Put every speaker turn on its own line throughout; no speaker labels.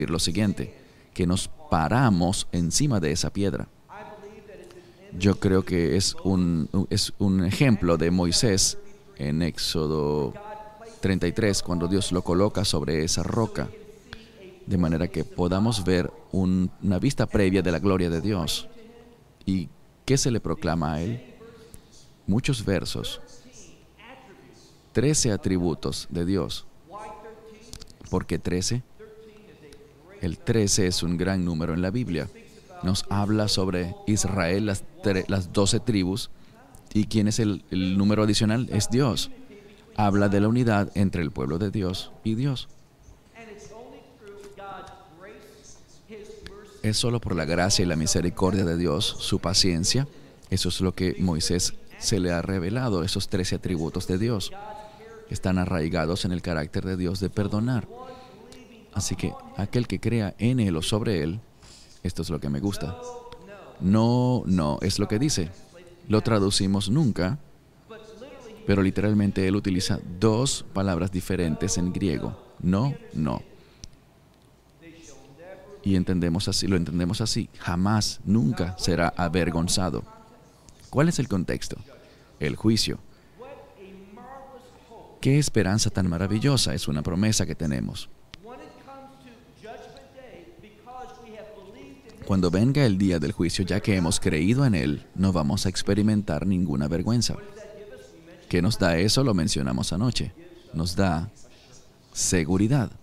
lo siguiente, que nos paramos encima de esa piedra. Yo creo que es un ejemplo de Moisés en Éxodo 33, cuando Dios lo coloca sobre esa roca, de manera que podamos ver una vista previa de la gloria de Dios. ¿Y qué se le proclama a Él? Muchos versos, 13 atributos de Dios. ¿Por qué 13? El 13 es un gran número en la Biblia. Nos habla sobre Israel, las 12 tribus. ¿Y quién es el número adicional? Es Dios. Habla de la unidad entre el pueblo de Dios y Dios. Es solo por la gracia y la misericordia de Dios, su paciencia. Eso es lo que Moisés se le ha revelado, esos 13 atributos de Dios. Están arraigados en el carácter de Dios de perdonar. Así que aquel que crea en Él o sobre Él, esto es lo que me gusta. No, no, es lo que dice. Lo traducimos nunca, pero literalmente Él utiliza dos palabras diferentes en griego. No, no. Y entendemos así, lo entendemos así. Jamás, nunca será avergonzado. ¿Cuál es el contexto? El juicio. ¡Qué esperanza tan maravillosa! Es una promesa que tenemos. Cuando venga el día del juicio, ya que hemos creído en Él, no vamos a experimentar ninguna vergüenza. ¿Qué nos da eso? Lo mencionamos anoche. Nos da seguridad.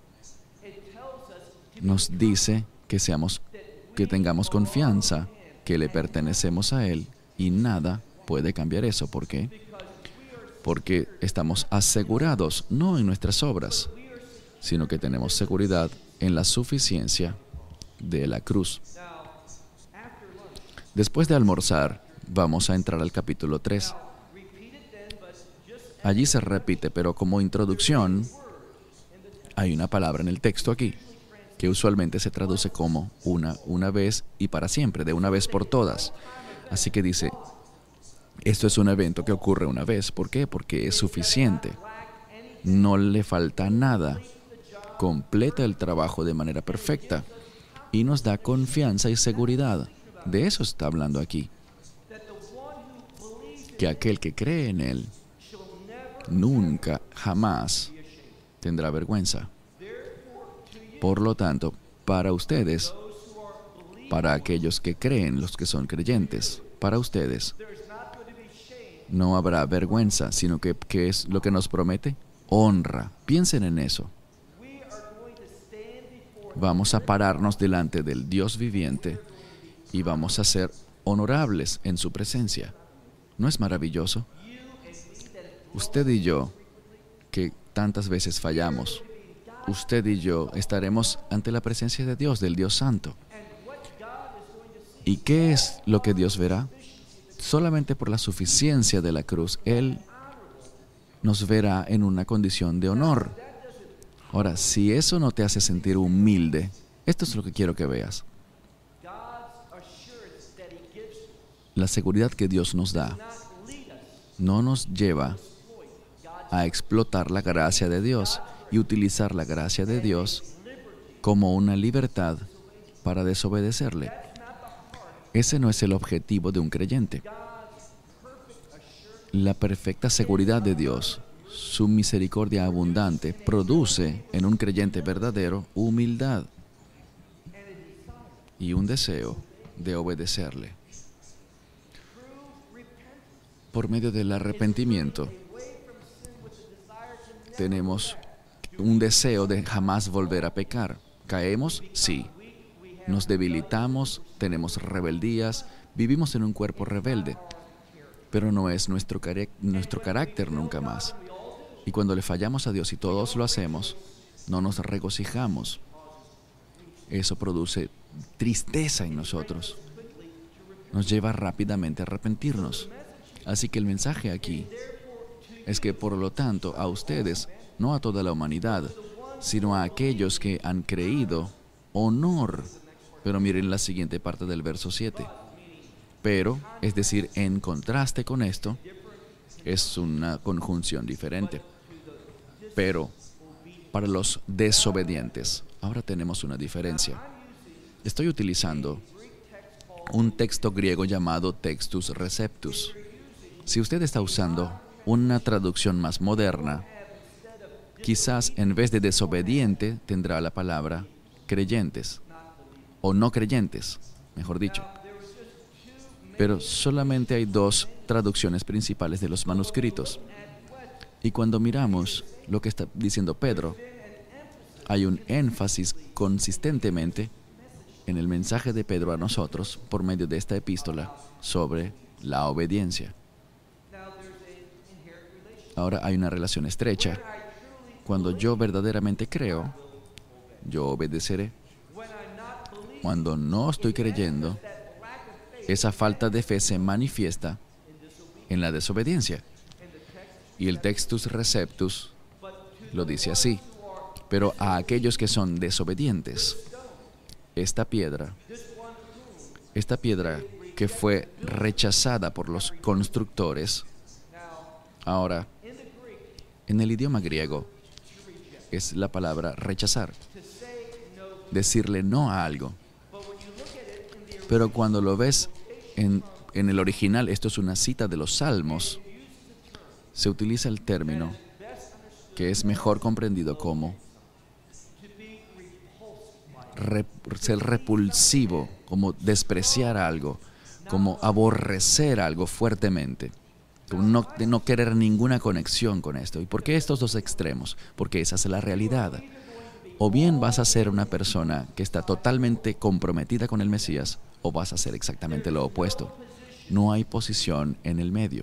Nos dice que tengamos confianza, que le pertenecemos a Él y nada puede cambiar eso. ¿Por qué? Porque estamos asegurados, no en nuestras obras, sino que tenemos seguridad en la suficiencia de la cruz. Después de almorzar, vamos a entrar al capítulo 3. Allí se repite, pero como introducción, hay una palabra en el texto aquí, que usualmente se traduce como una vez y para siempre, de una vez por todas. Así que dice, esto es un evento que ocurre una vez. ¿Por qué? Porque es suficiente. No le falta nada. Completa el trabajo de manera perfecta y nos da confianza y seguridad. De eso está hablando aquí. Que aquel que cree en Él nunca, jamás tendrá vergüenza. Por lo tanto, para ustedes, para aquellos que creen, los que son creyentes, para ustedes, no habrá vergüenza, sino que ¿qué es lo que nos promete? Honra. Piensen en eso. Vamos a pararnos delante del Dios viviente y vamos a ser honorables en su presencia. ¿No es maravilloso? Usted y yo, que tantas veces fallamos, usted y yo estaremos ante la presencia de Dios, del Dios Santo. ¿Y qué es lo que Dios verá? Solamente por la suficiencia de la cruz, Él nos verá en una condición de honor. Ahora, si eso no te hace sentir humilde, esto es lo que quiero que veas. La seguridad que Dios nos da no nos lleva a explotar la gracia de Dios y utilizar la gracia de Dios como una libertad para desobedecerle. Ese no es el objetivo de un creyente. La perfecta seguridad de Dios, su misericordia abundante, produce en un creyente verdadero humildad y un deseo de obedecerle. Por medio del arrepentimiento, tenemos un deseo de jamás volver a pecar. ¿Caemos? Sí. Nos debilitamos, tenemos rebeldías, vivimos en un cuerpo rebelde, pero no es nuestro carácter nunca más. Y cuando le fallamos a Dios y todos lo hacemos, no nos regocijamos. Eso produce tristeza en nosotros. Nos lleva rápidamente a arrepentirnos. Así que el mensaje aquí es que, por lo tanto, a ustedes, no a toda la humanidad, sino a aquellos que han creído, honor. Pero miren la siguiente parte del verso 7. Pero, es decir, en contraste con esto, es una conjunción diferente. Pero, para los desobedientes, Ahora tenemos una diferencia. Estoy utilizando un texto griego llamado Textus Receptus. Si usted está usando una traducción más moderna, quizás en vez de desobediente tendrá la palabra creyentes, o no creyentes, mejor dicho. Pero solamente hay dos traducciones principales de los manuscritos. Y cuando miramos lo que está diciendo Pedro, hay un énfasis consistentemente en el mensaje de Pedro a nosotros por medio de esta epístola sobre la obediencia. Ahora hay una relación estrecha. Cuando yo verdaderamente creo, yo obedeceré. Cuando no estoy creyendo, esa falta de fe se manifiesta en la desobediencia. Y el Textus Receptus lo dice así. Pero a aquellos que son desobedientes, esta piedra que fue rechazada por los constructores, ahora, en el idioma griego, es la palabra rechazar, decirle no a algo. Pero cuando lo ves en el original, esto es una cita de los Salmos, se utiliza el término que es mejor comprendido como ser repulsivo, como despreciar algo, como aborrecer algo fuertemente, como no querer ninguna conexión con esto. ¿Y por qué estos dos extremos? Porque esa es la realidad. O bien vas a ser una persona que está totalmente comprometida con el Mesías, o vas a ser exactamente lo opuesto. No hay posición en el medio.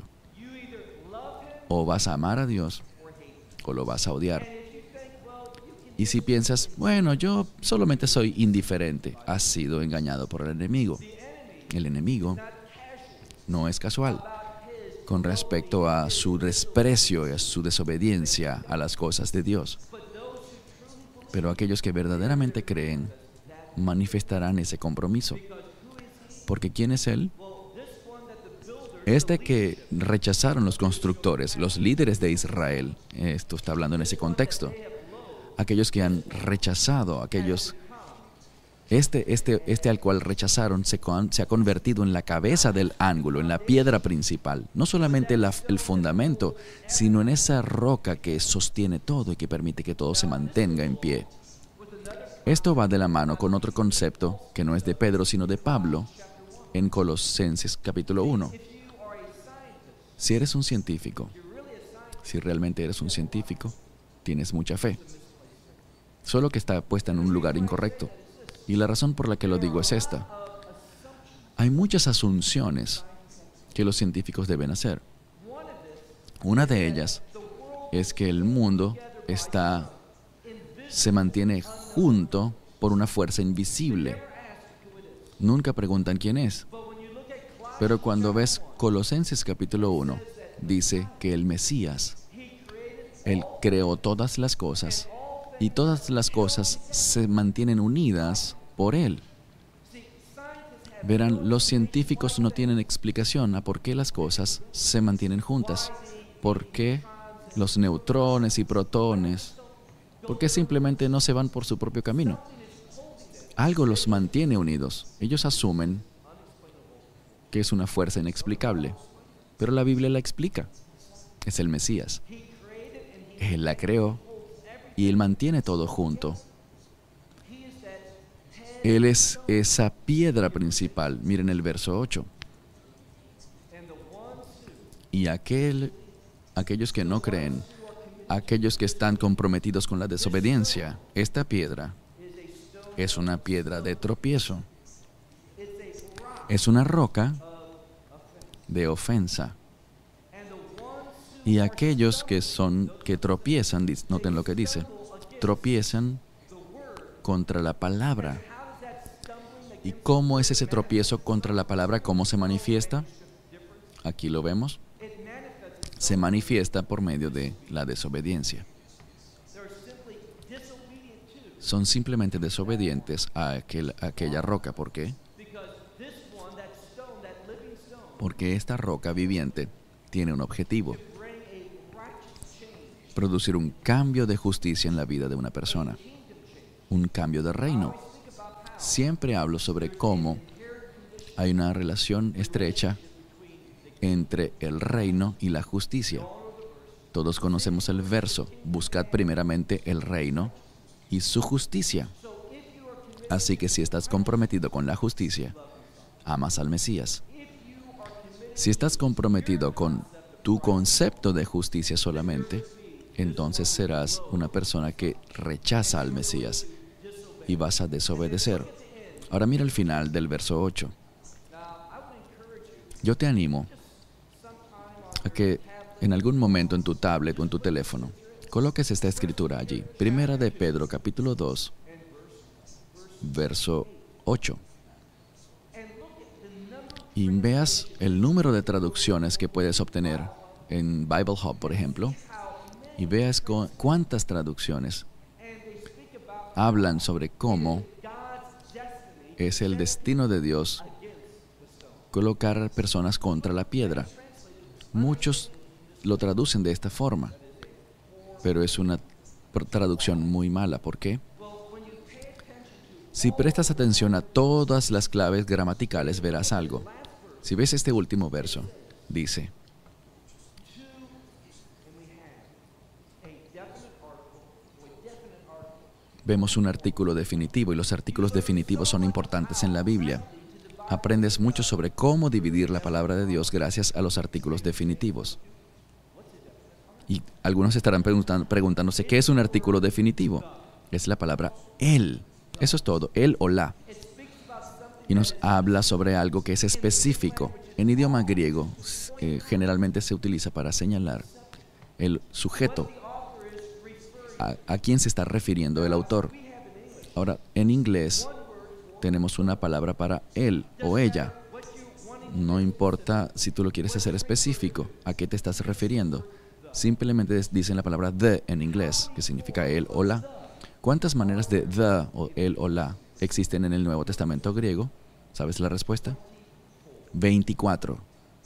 O vas a amar a Dios, o lo vas a odiar. Y si piensas, bueno, yo solamente soy indiferente, has sido engañado por el enemigo. El enemigo no es casual con respecto a su desprecio y a su desobediencia a las cosas de Dios. Pero aquellos que verdaderamente creen manifestarán ese compromiso. Porque ¿quién es Él? Este que rechazaron los constructores, los líderes de Israel, esto está hablando en ese contexto. Aquellos que han rechazado, este al cual rechazaron se ha convertido en la cabeza del ángulo, en la piedra principal. No solamente el fundamento, sino en esa roca que sostiene todo y que permite que todo se mantenga en pie. Esto va de la mano con otro concepto que no es de Pedro, sino de Pablo, en Colosenses capítulo 1. Si eres un científico, si realmente eres un científico, tienes mucha fe. Solo que está puesta en un lugar incorrecto. Y la razón por la que lo digo es esta. Hay muchas asunciones que los científicos deben hacer. Una de ellas es que el mundo se mantiene junto por una fuerza invisible. Nunca preguntan quién es. Pero cuando ves Colosenses capítulo 1, dice que el Mesías, Él creó todas las cosas y todas las cosas se mantienen unidas por Él. Verán, los científicos no tienen explicación a por qué las cosas se mantienen juntas. ¿Por qué los neutrones y protones? ¿Por qué simplemente no se van por su propio camino? Algo los mantiene unidos. Ellos asumen que es una fuerza inexplicable, pero la Biblia la explica. Es el Mesías. Él la creó y Él mantiene todo junto. Él es esa piedra principal. Miren el verso 8. Y aquellos que no creen, aquellos que están comprometidos con la desobediencia, esta piedra es una piedra de tropiezo. Es una roca de ofensa. Y aquellos que tropiezan, noten lo que dice, tropiezan contra la palabra. ¿Y cómo es ese tropiezo contra la palabra? ¿Cómo se manifiesta? Aquí lo vemos. Se manifiesta por medio de la desobediencia. Son simplemente desobedientes a aquella roca. ¿Por qué? Porque esta roca viviente tiene un objetivo: producir un cambio de justicia en la vida de una persona. un cambio de reino. Siempre hablo sobre cómo hay una relación estrecha entre el reino y la justicia. Todos conocemos el verso: buscad primeramente el reino y su justicia. Así que si estás comprometido con la justicia, amas al Mesías. Si estás comprometido con tu concepto de justicia solamente, entonces serás una persona que rechaza al Mesías y vas a desobedecer. Ahora mira el final del verso 8. Yo te animo a que en algún momento en tu tablet o en tu teléfono coloques esta escritura allí. Primera de Pedro, capítulo 2, verso 8. Y veas el número de traducciones que puedes obtener en Bible Hub, por ejemplo, y veas cuántas traducciones hablan sobre cómo es el destino de Dios colocar personas contra la piedra. Muchos lo traducen de esta forma, pero es una traducción muy mala. ¿Por qué? Si prestas atención a todas las claves gramaticales, verás algo. Si ves este último verso, dice: vemos un artículo definitivo, y los artículos definitivos son importantes en la Biblia. Aprendes mucho sobre cómo dividir la palabra de Dios gracias a los artículos definitivos. Y algunos estarán preguntándose, ¿qué es un artículo definitivo? Es la palabra él. Eso es todo, él o la. Y nos habla sobre algo que es específico. En idioma griego, generalmente se utiliza para señalar el sujeto. ¿A quién se está refiriendo el autor? Ahora, en inglés tenemos una palabra para él o ella. No importa si tú lo quieres hacer específico, ¿a qué te estás refiriendo? Simplemente dicen la palabra the en inglés, que significa él o la. ¿Cuántas maneras de the o él o la existen en el Nuevo Testamento griego? ¿Sabes la respuesta? 24.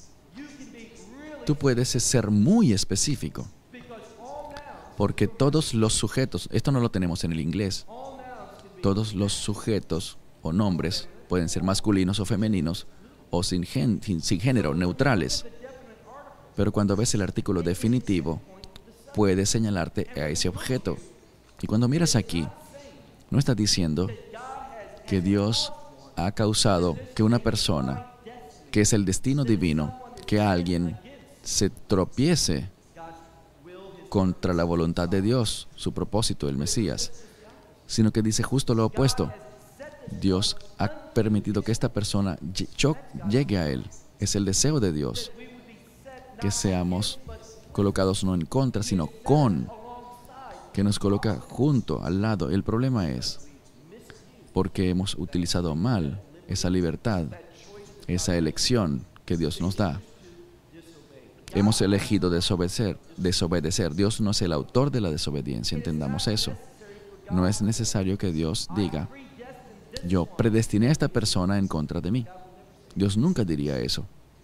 Tú puedes ser muy específico, porque todos los sujetos, esto no lo tenemos en el inglés, todos los sujetos o nombres pueden ser masculinos o femeninos o sin género, neutrales. Pero cuando ves el artículo definitivo, puedes señalarte a ese objeto. Y cuando miras aquí, no está diciendo que Dios ha causado que una persona, que es el destino divino, que alguien se tropiece contra la voluntad de Dios, su propósito, el Mesías, sino que dice justo lo opuesto. Dios ha permitido que esta persona llegue a Él. Es el deseo de Dios que seamos colocados no en contra, sino con, que nos coloca junto, al lado. El problema es porque hemos utilizado mal esa libertad, esa elección que Dios nos da. Hemos elegido desobedecer. Dios no es el autor de la desobediencia, entendamos eso. No es necesario que Dios diga, yo predestiné a esta persona en contra de mí. Dios nunca diría eso.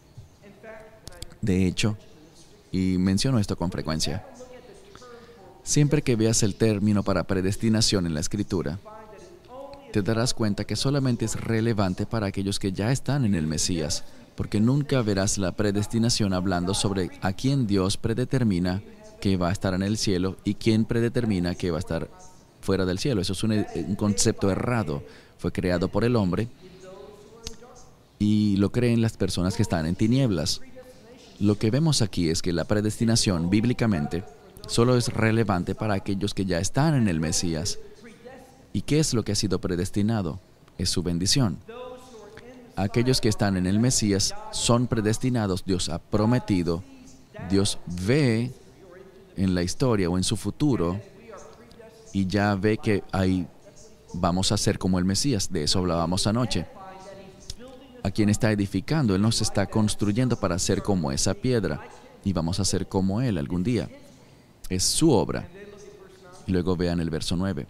De hecho, y menciono esto con frecuencia, siempre que veas el término para predestinación en la Escritura, te darás cuenta que solamente es relevante para aquellos que ya están en el Mesías, porque nunca verás la predestinación hablando sobre a quién Dios predetermina que va a estar en el cielo y quién predetermina que va a estar fuera del cielo. Eso es un concepto errado. Fue creado por el hombre y lo creen las personas que están en tinieblas. Lo que vemos aquí es que la predestinación, bíblicamente, solo es relevante para aquellos que ya están en el Mesías. ¿Y qué es lo que ha sido predestinado? Es su bendición. Aquellos que están en el Mesías son predestinados. Dios ha prometido. Dios ve en la historia o en su futuro y ya ve que ahí vamos a ser como el Mesías. De eso hablábamos anoche. A quien está edificando, Él nos está construyendo para ser como esa piedra y vamos a ser como Él algún día. Es su obra. Y luego vean el verso 9.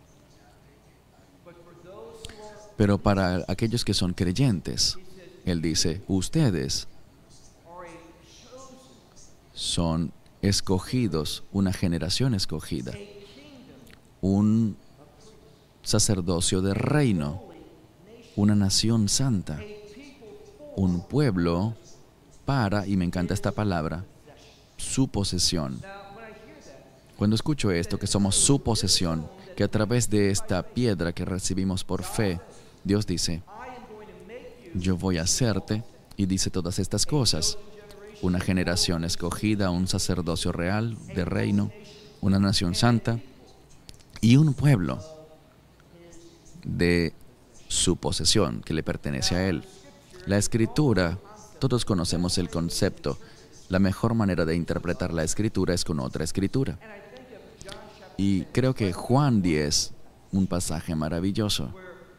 Pero para aquellos que son creyentes, Él dice, ustedes son escogidos, una generación escogida, un sacerdocio de reino, una nación santa, un pueblo para, y me encanta esta palabra, su posesión. Cuando escucho esto, que somos su posesión, que a través de esta piedra que recibimos por fe, Dios dice, yo voy a hacerte, y dice todas estas cosas, una generación escogida, un sacerdocio real de reino, una nación santa y un pueblo de su posesión que le pertenece a Él. La Escritura, todos conocemos el concepto. La mejor manera de interpretar la Escritura es con otra Escritura. Y creo que Juan 10, un pasaje maravilloso,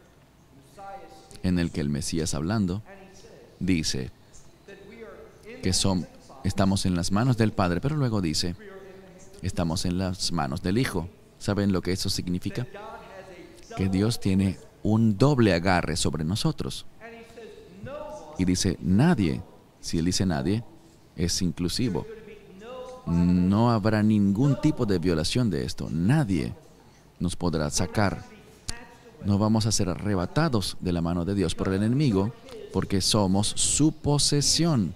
en el que el Mesías hablando, dice que estamos en las manos del Padre, pero luego dice, estamos en las manos del Hijo. ¿Saben lo que eso significa? Que Dios tiene un doble agarre sobre nosotros. Y dice, nadie, si Él dice nadie, es inclusivo. No habrá ningún tipo de violación de esto. Nadie nos podrá sacar. No vamos a ser arrebatados de la mano de Dios por el enemigo, porque somos su posesión.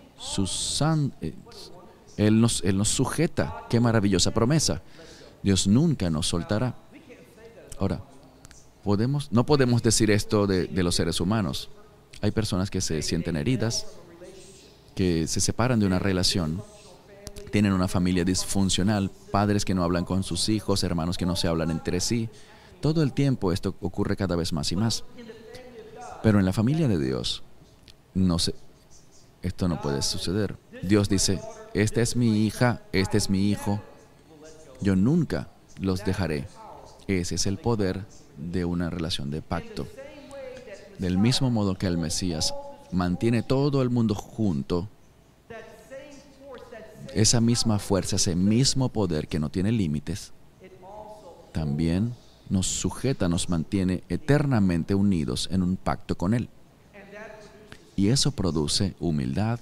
Él nos sujeta. ¡Qué maravillosa promesa! Dios nunca nos soltará. Ahora, no podemos decir esto de los seres humanos. Hay personas que se sienten heridas, que se separan de una relación, tienen una familia disfuncional, padres que no hablan con sus hijos, hermanos que no se hablan entre sí. Todo el tiempo esto ocurre cada vez más y más. Pero en la familia de Dios, esto no puede suceder. Dios dice, esta es mi hija, este es mi hijo, yo nunca los dejaré. Ese es el poder de una relación de pacto. Del mismo modo que el Mesías mantiene todo el mundo junto, esa misma fuerza, ese mismo poder que no tiene límites, también nos sujeta, nos mantiene eternamente unidos en un pacto con Él. Y eso produce humildad,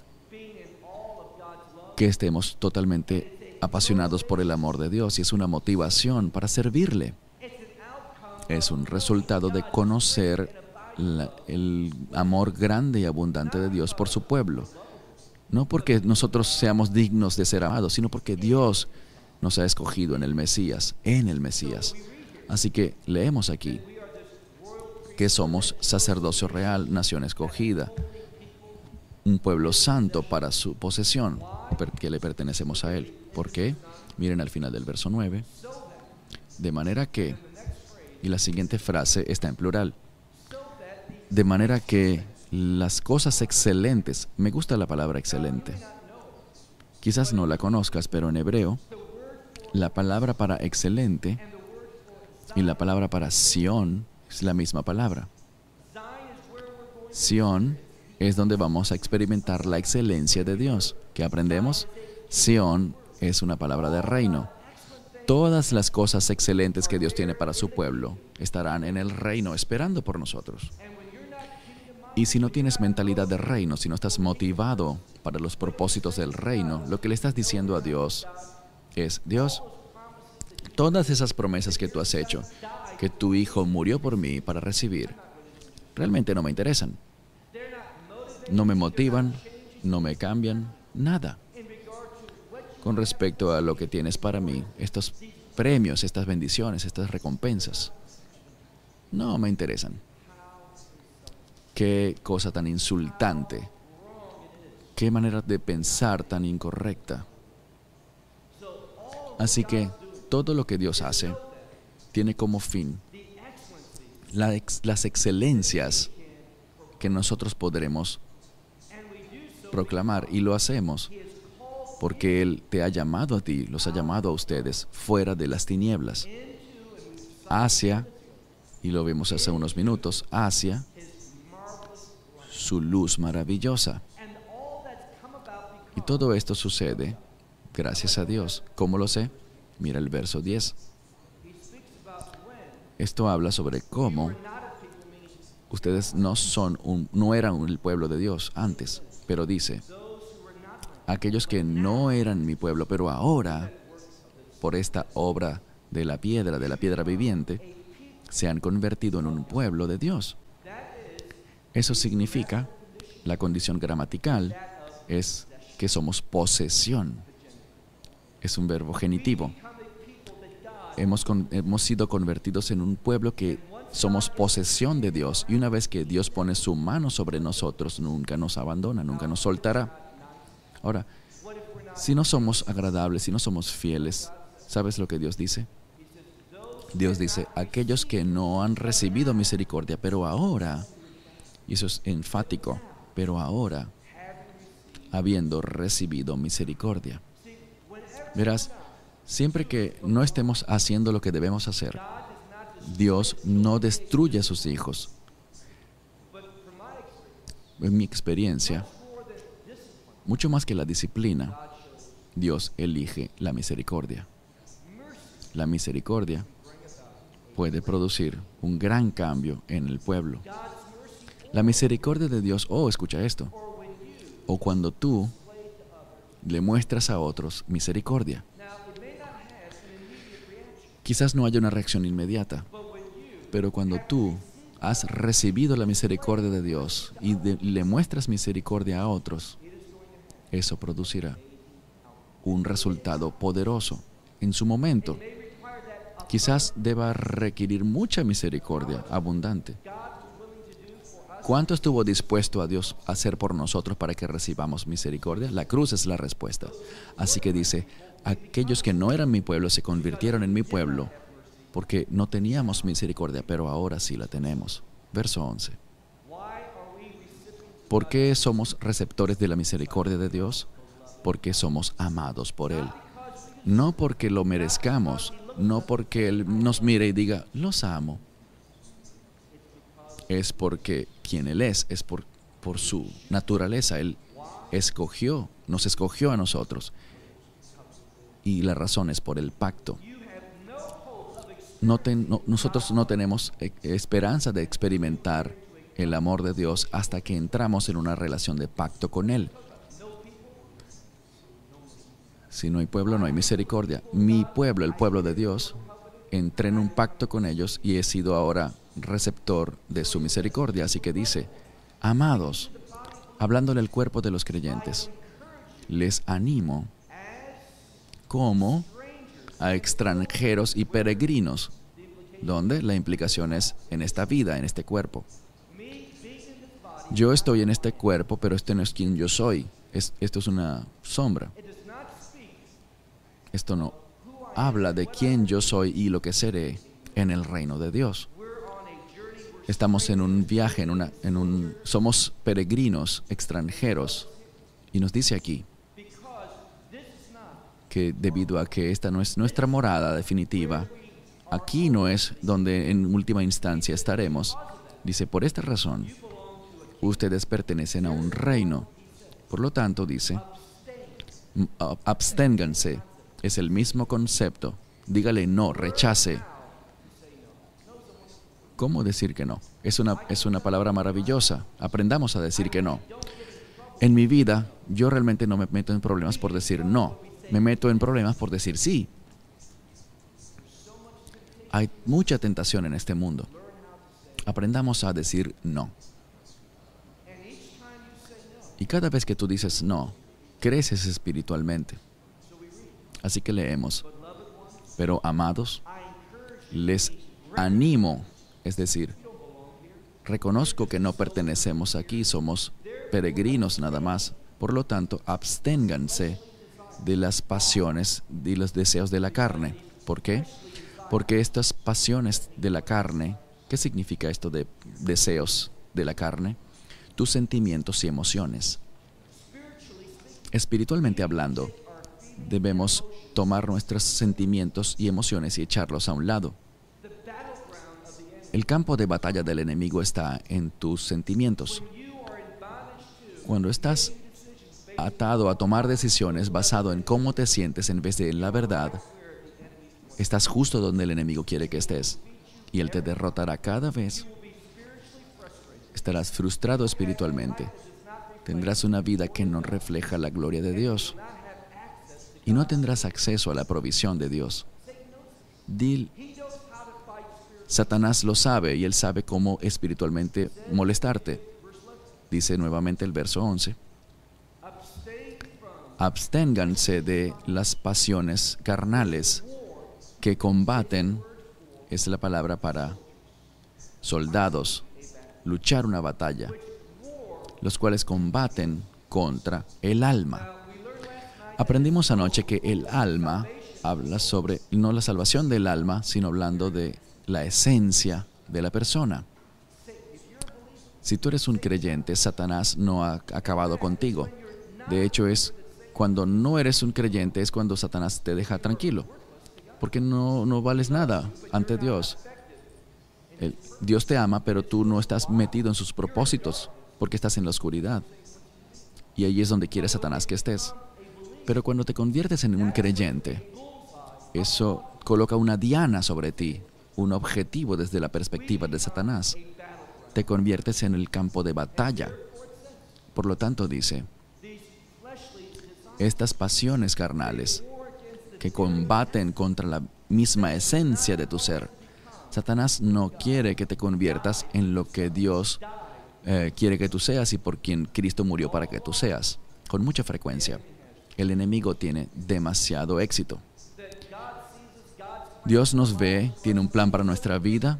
que estemos totalmente apasionados por el amor de Dios, y es una motivación para servirle. Es un resultado de conocer el amor grande y abundante de Dios por su pueblo. No porque nosotros seamos dignos de ser amados, sino porque Dios nos ha escogido en el Mesías. Así que leemos aquí que somos sacerdocio real, nación escogida, un pueblo santo para su posesión, que le pertenecemos a Él. ¿Por qué? Miren al final del verso 9. De manera que, y la siguiente frase está en plural, de manera que las cosas excelentes, me gusta la palabra excelente, quizás no la conozcas, pero en hebreo, la palabra para excelente y la palabra para Sión es la misma palabra. Sión es donde vamos a experimentar la excelencia de Dios. ¿Qué aprendemos? Sión es una palabra de reino. Todas las cosas excelentes que Dios tiene para su pueblo estarán en el reino esperando por nosotros. Y si no tienes mentalidad de reino, si no estás motivado para los propósitos del reino, lo que le estás diciendo a Dios es, Dios, todas esas promesas que tú has hecho, que tu Hijo murió por mí para recibir, realmente no me interesan. No me motivan, no me cambian, nada. Con respecto a lo que tienes para mí, estos premios, estas bendiciones, estas recompensas, no me interesan. Qué cosa tan insultante. Qué manera de pensar tan incorrecta. Así que todo lo que Dios hace tiene como fin las excelencias que nosotros podremos proclamar, y lo hacemos porque Él te ha llamado a ti, los ha llamado a ustedes fuera de las tinieblas, hacia, y lo vimos hace unos minutos, hacia su luz maravillosa. Y todo esto sucede gracias a Dios. ¿Cómo lo sé? Mira el verso 10. Esto habla sobre cómo ustedes no eran el pueblo de Dios antes, pero dice, aquellos que no eran mi pueblo, pero ahora, por esta obra de la piedra viviente, se han convertido en un pueblo de Dios. Eso significa, la condición gramatical es que somos posesión. Es un verbo genitivo. Hemos sido convertidos en un pueblo que somos posesión de Dios. Y una vez que Dios pone su mano sobre nosotros, nunca nos abandona, nunca nos soltará. Ahora, si no somos agradables, si no somos fieles, ¿sabes lo que Dios dice? Dios dice, aquellos que no han recibido misericordia, pero ahora, y eso es enfático, pero ahora, habiendo recibido misericordia. Verás, siempre que no estemos haciendo lo que debemos hacer, Dios no destruye a sus hijos. En mi experiencia, mucho más que la disciplina, Dios elige la misericordia. La misericordia puede producir un gran cambio en el pueblo. La misericordia de Dios, escucha esto, o cuando tú le muestras a otros misericordia. Quizás no haya una reacción inmediata, pero cuando tú has recibido la misericordia de Dios y le muestras misericordia a otros, eso producirá un resultado poderoso en su momento. Quizás deba requerir mucha misericordia, abundante. ¿Cuánto estuvo dispuesto a Dios a hacer por nosotros para que recibamos misericordia? La cruz es la respuesta. Así que dice, aquellos que no eran mi pueblo se convirtieron en mi pueblo porque no teníamos misericordia, pero ahora sí la tenemos. Verso 11. ¿Por qué somos receptores de la misericordia de Dios? Porque somos amados por Él. No porque lo merezcamos, no porque Él nos mire y diga, los amo. Es porque quien Él es por su naturaleza. Él nos escogió a nosotros. Y la razón es por el pacto. Nosotros no tenemos esperanza de experimentar el amor de Dios hasta que entramos en una relación de pacto con Él. Si no hay pueblo, no hay misericordia. Mi pueblo, el pueblo de Dios, entré en un pacto con ellos y he sido ahora receptor de su misericordia. Así que dice, amados, hablándole al cuerpo de los creyentes, les animo como a extranjeros y peregrinos, donde la implicación es en esta vida, en este cuerpo. Yo estoy en este cuerpo, pero este no es quien yo soy. Esto es una sombra. Esto no habla de quién yo soy y lo que seré en el reino de Dios. Estamos en un viaje, somos peregrinos, extranjeros. Y nos dice aquí que debido a que esta no es nuestra morada definitiva, aquí no es donde en última instancia estaremos. Dice, por esta razón, ustedes pertenecen a un reino. Por lo tanto, dice, absténganse. Es el mismo concepto. Dígale no, rechace. ¿Cómo decir que no? Es una palabra maravillosa. Aprendamos a decir que no. En mi vida, yo realmente no me meto en problemas por decir no. Me meto en problemas por decir sí. Hay mucha tentación en este mundo. Aprendamos a decir no. Y cada vez que tú dices no, creces espiritualmente. Así que leemos, pero amados, les animo, es decir, reconozco que no pertenecemos aquí, somos peregrinos nada más. Por lo tanto, absténganse de las pasiones y los deseos de la carne. ¿Por qué? Porque estas pasiones de la carne, ¿qué significa esto de deseos de la carne? Tus sentimientos y emociones. Espiritualmente hablando, debemos tomar nuestros sentimientos y emociones y echarlos a un lado. El campo de batalla del enemigo está en tus sentimientos. Cuando estás atado a tomar decisiones basado en cómo te sientes en vez de en la verdad, estás justo donde el enemigo quiere que estés. Y él te derrotará cada vez. Estarás frustrado espiritualmente. Tendrás una vida que no refleja la gloria de Dios. Y no tendrás acceso a la provisión de Dios. Satanás lo sabe y él sabe cómo espiritualmente molestarte. Dice nuevamente el verso 11. Absténganse de las pasiones carnales que combaten, es la palabra para soldados, luchar una batalla, los cuales combaten contra el alma. Aprendimos anoche que el alma habla sobre, no la salvación del alma, sino hablando de la esencia de la persona. Si tú eres un creyente, Satanás no ha acabado contigo. De hecho, cuando no eres un creyente, es cuando Satanás te deja tranquilo, porque no vales nada ante Dios. Dios te ama, pero tú no estás metido en sus propósitos, porque estás en la oscuridad. Y ahí es donde quiere Satanás que estés. Pero cuando te conviertes en un creyente, eso coloca una diana sobre ti, un objetivo desde la perspectiva de Satanás. Te conviertes en el campo de batalla. Por lo tanto, dice, estas pasiones carnales que combaten contra la misma esencia de tu ser, Satanás no quiere que te conviertas en lo que Dios quiere que tú seas y por quien Cristo murió para que tú seas. Con mucha frecuencia, el enemigo tiene demasiado éxito. Dios nos ve, tiene un plan para nuestra vida,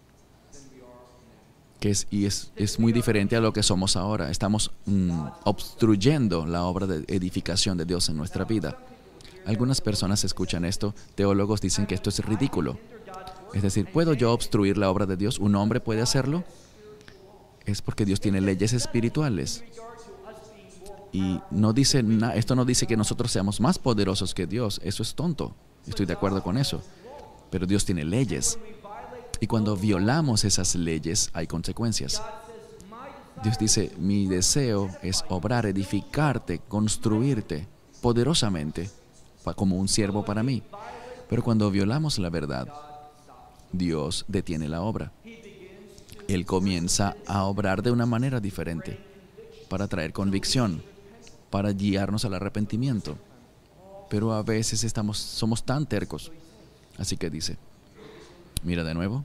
que es muy diferente a lo que somos ahora. Estamos obstruyendo la obra de edificación de Dios en nuestra vida. Algunas personas escuchan esto, teólogos dicen que esto es ridículo. Es decir, ¿puedo yo obstruir la obra de Dios? ¿Un hombre puede hacerlo? Es porque Dios tiene leyes espirituales. Y esto no dice que nosotros seamos más poderosos que Dios. Eso es tonto. Estoy de acuerdo con eso. Pero Dios tiene leyes. Y cuando violamos esas leyes, hay consecuencias. Dios dice, mi deseo es obrar, edificarte, construirte poderosamente como un siervo para mí. Pero cuando violamos la verdad, Dios detiene la obra. Él comienza a obrar de una manera diferente para traer convicción, para guiarnos al arrepentimiento. Pero a veces somos tan tercos. Así que dice, mira de nuevo,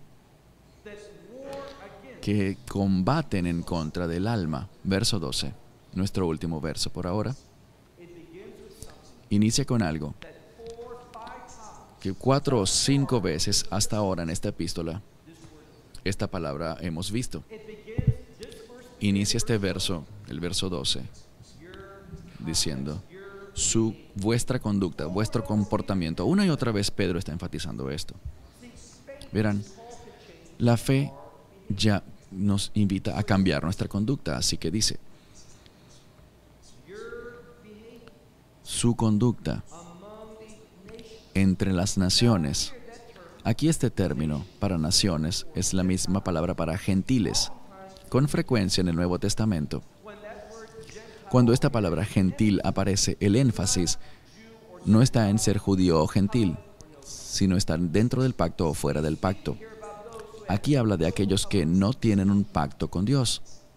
que combaten en contra del alma. Verso 12, nuestro último verso por ahora. Inicia con algo que 4 o 5 veces hasta ahora en esta epístola, esta palabra hemos visto. Inicia este verso, el verso 12, diciendo, vuestra conducta, vuestro comportamiento. Una y otra vez Pedro está enfatizando esto. Verán, la fe ya nos invita a cambiar nuestra conducta, así que dice, su conducta entre las naciones. Aquí este término para naciones es la misma palabra para gentiles. Con frecuencia en el Nuevo Testamento, cuando esta palabra gentil aparece, el énfasis no está en ser judío o gentil, sino estar dentro del pacto o fuera del pacto. Aquí habla de aquellos que no tienen un pacto con Dios.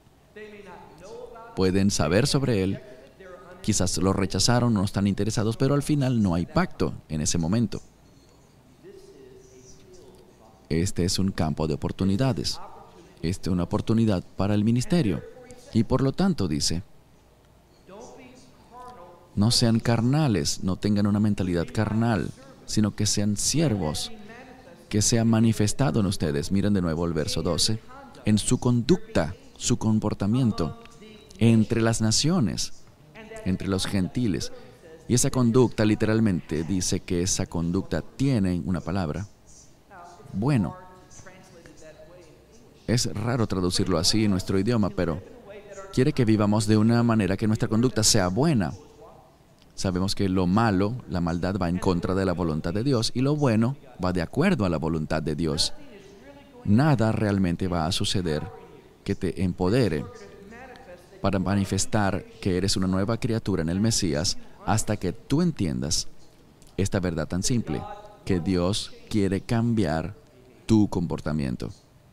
Pueden saber sobre Él, quizás lo rechazaron, no están interesados, pero al final no hay pacto en ese momento. Este es un campo de oportunidades. Esta es una oportunidad para el ministerio. Y por lo tanto, dice, no sean carnales, no tengan una mentalidad carnal, sino que sean siervos, que sea manifestado en ustedes. Miren de nuevo el verso 12. En su conducta, su comportamiento, entre las naciones, entre los gentiles. Y esa conducta literalmente dice que esa conducta tiene una palabra, bueno. Es raro traducirlo así en nuestro idioma, pero quiere que vivamos de una manera que nuestra conducta sea buena. Sabemos que lo malo, la maldad, va en contra de la voluntad de Dios y lo bueno va de acuerdo a la voluntad de Dios. Nada realmente va a suceder que te empodere para manifestar que eres una nueva criatura en el Mesías hasta que tú entiendas esta verdad tan simple, que Dios quiere cambiar tu comportamiento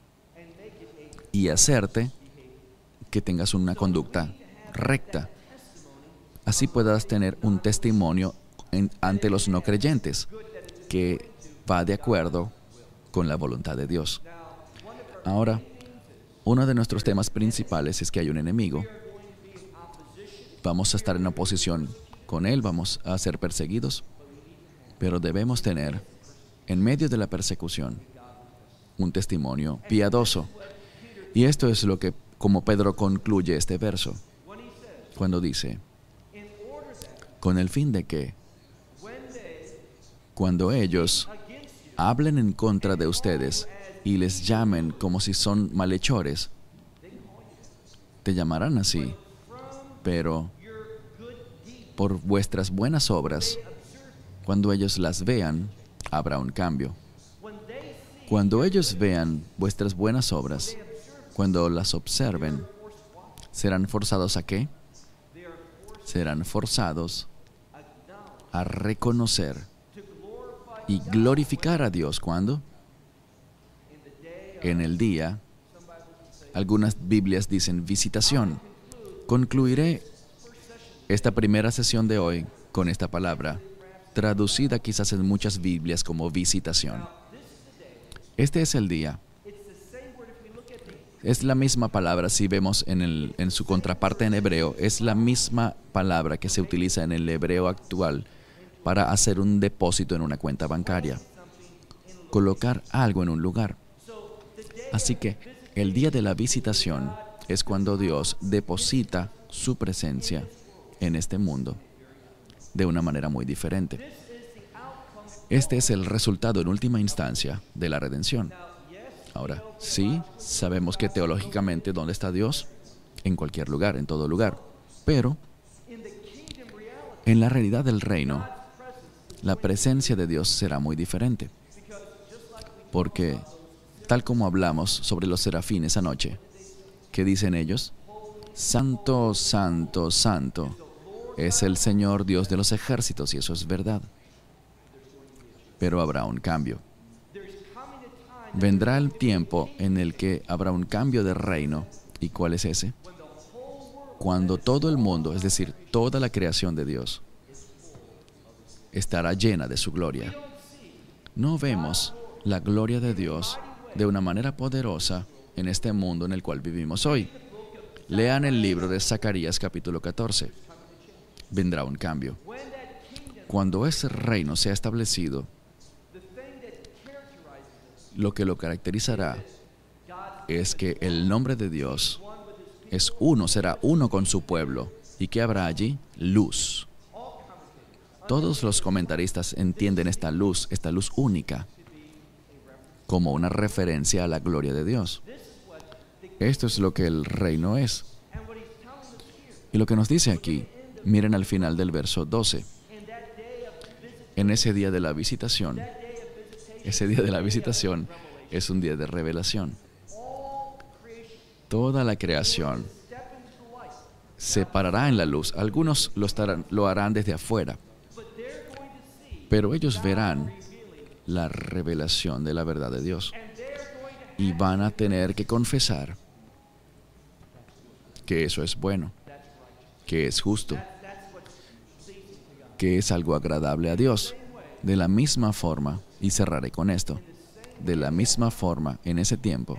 y hacerte que tengas una conducta recta. Así puedas tener un testimonio ante los no creyentes que va de acuerdo con la voluntad de Dios. Ahora, uno de nuestros temas principales es que hay un enemigo. Vamos a estar en oposición con él, vamos a ser perseguidos, pero debemos tener, en medio de la persecución, un testimonio piadoso. Y esto es lo que, como Pedro concluye este verso, cuando dice, con el fin de que, cuando ellos hablen en contra de ustedes y les llamen como si son malhechores, te llamarán así, pero por vuestras buenas obras, cuando ellos las vean, habrá un cambio. Cuando ellos vean vuestras buenas obras, cuando las observen, ¿serán forzados a qué? Serán forzados a reconocer y glorificar a Dios. ¿Cuándo? En el día. Algunas Biblias dicen visitación. Concluiré esta primera sesión de hoy con esta palabra, traducida quizás en muchas Biblias como visitación. Este es el día. Es la misma palabra, si vemos en su contraparte en hebreo, es la misma palabra que se utiliza en el hebreo actual para hacer un depósito en una cuenta bancaria. Colocar algo en un lugar. Así que el día de la visitación es cuando Dios deposita su presencia en este mundo de una manera muy diferente. Este es el resultado en última instancia de la redención. Ahora, sí, sabemos que teológicamente, ¿dónde está Dios? En cualquier lugar, en todo lugar. Pero, en la realidad del reino, la presencia de Dios será muy diferente. Porque, tal como hablamos sobre los serafines anoche, ¿qué dicen ellos? Santo, santo, santo, es el Señor Dios de los ejércitos, y eso es verdad. Pero habrá un cambio. Vendrá el tiempo en el que habrá un cambio de reino. ¿Y cuál es ese? Cuando todo el mundo, es decir, toda la creación de Dios, estará llena de su gloria. No vemos la gloria de Dios de una manera poderosa en este mundo en el cual vivimos hoy. Lean el libro de Zacarías capítulo 14. Vendrá un cambio. Cuando ese reino sea establecido, lo que lo caracterizará es que el nombre de Dios es uno, será uno con su pueblo. ¿Y qué habrá allí? Luz. Todos los comentaristas entienden esta luz única, como una referencia a la gloria de Dios. Esto es lo que el reino es. Y lo que nos dice aquí, miren al final del verso 12. En ese día de la visitación, ese día de la visitación es un día de revelación. Toda la creación se parará en la luz. Algunos lo harán desde afuera, pero ellos verán la revelación de la verdad de Dios y van a tener que confesar que eso es bueno, que es justo, que es algo agradable a Dios. De la misma forma, y cerraré con esto, de la misma forma en ese tiempo,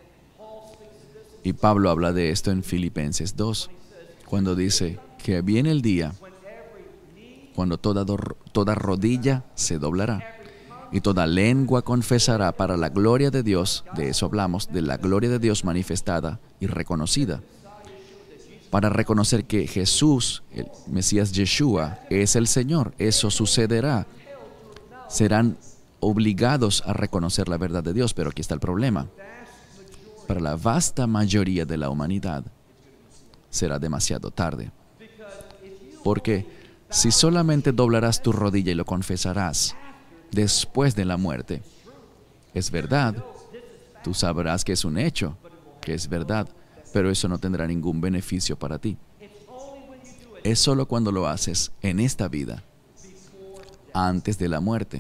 y Pablo habla de esto en Filipenses 2, cuando dice que viene el día cuando toda rodilla se doblará y toda lengua confesará para la gloria de Dios. De eso hablamos, de la gloria de Dios manifestada y reconocida. Para reconocer que Jesús, el Mesías Yeshua, es el Señor. Eso sucederá. Serán obligados a reconocer la verdad de Dios, pero aquí está el problema. Para la vasta mayoría de la humanidad, será demasiado tarde. Porque si solamente doblarás tu rodilla y lo confesarás después de la muerte, es verdad, tú sabrás que es un hecho, que es verdad, pero eso no tendrá ningún beneficio para ti. Es solo cuando lo haces en esta vida, antes de la muerte.